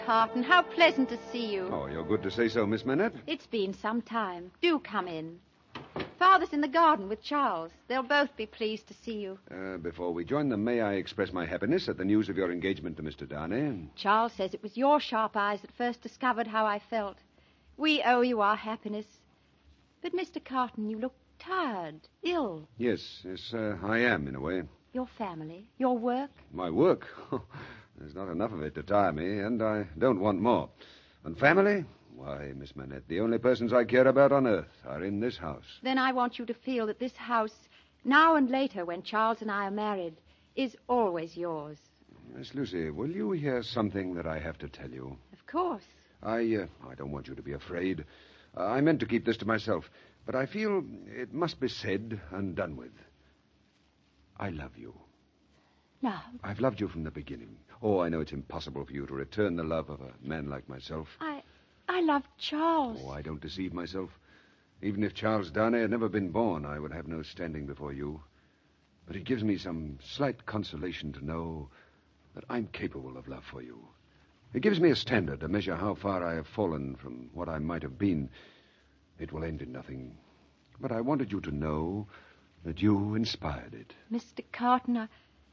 Carton, how pleasant to see you. Oh, you're good to say so, Miss Manette. It's been some time. Do come in. Father's in the garden with Charles. They'll both be pleased to see you. Before we join them, may I express my happiness at the news of your engagement to Mr. Darnay? Charles says it was your sharp eyes that first discovered how I felt. We owe you our happiness. But, Mr. Carton, you look tired, ill. Yes, I am, in a way. Your family, your work? My work? There's not enough of it to tire me, and I don't want more. And family? Why, Miss Manette, the only persons I care about on earth are in this house. Then I want you to feel that this house, now and later when Charles and I are married, is always yours. Miss Lucy, will you hear something that I have to tell you? Of course. I don't want you to be afraid. I meant to keep this to myself, but I feel it must be said and done with. I love you. Love? I've loved you from the beginning. Oh, I know it's impossible for you to return the love of a man like myself. I love Charles. Oh, I don't deceive myself. Even if Charles Darnay had never been born, I would have no standing before you. But it gives me some slight consolation to know that I'm capable of love for you. It gives me a standard to measure how far I have fallen from what I might have been. It will end in nothing. But I wanted you to know that you inspired it. Mr. Carton,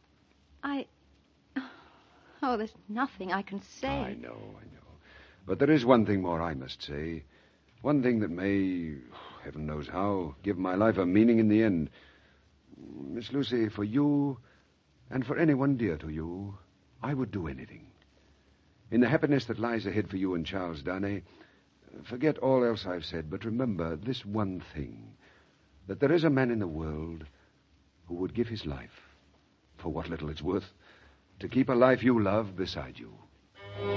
Oh, there's nothing I can say. I know. But there is one thing more I must say. One thing that may, heaven knows how, give my life a meaning in the end. Miss Lucy, for you, and for anyone dear to you, I would do anything. In the happiness that lies ahead for you and Charles Darnay, forget all else I've said, but remember this one thing, that there is a man in the world who would give his life, for what little it's worth, to keep a life you love beside you.